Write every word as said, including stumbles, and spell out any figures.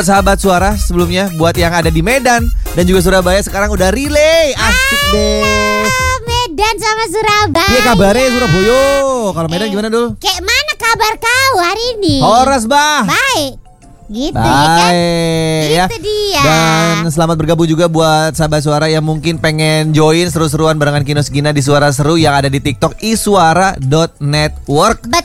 Sahabat Suara, sebelumnya buat yang ada di Medan dan juga Surabaya sekarang udah relay. Asik deh. Medan sama Surabaya. Iya kabarnya Surabaya. Kalau Medan Eh, gimana dul? Kayak mana kabar kau hari ini? Horas bah. Baik. Gitu ya kan? Baik ya. Itu dia. Dan selamat bergabung juga buat sahabat Suara yang mungkin pengen join seru-seruan barengan Kinos Gina di Suara Seru yang ada di TikTok iswara dot network.